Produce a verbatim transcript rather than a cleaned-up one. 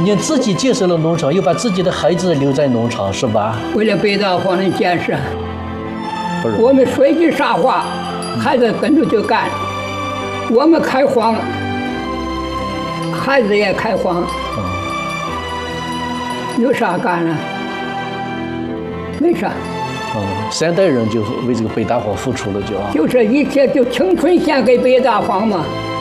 您自己建设了农场，又把自己的孩子留在农场，是吧？ 为了北大荒的建设， 不是， 我们说一句啥话，孩子跟着就干。我们开荒，孩子也开荒，有啥干了？没啥。 嗯，三代人就为这个北大荒付出了，就啊。 就是一切就青春献给北大荒嘛。